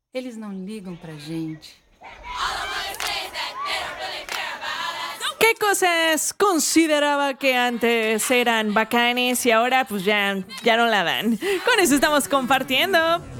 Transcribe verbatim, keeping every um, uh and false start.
Eles não ligam pra gente. ¿Qué cosas consideraba que antes eran bacanes y ahora pues ya, ya no la dan? Con eso estamos compartiendo.